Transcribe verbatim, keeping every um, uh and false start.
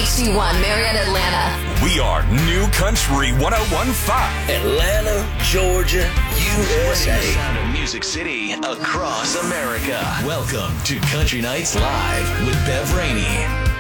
H D one, Marietta, Atlanta. We are New Country one oh one point five. Atlanta, Georgia, U S A. Spreading the sound of Music City across America. Welcome to Country Nights Live with Bev Rainey.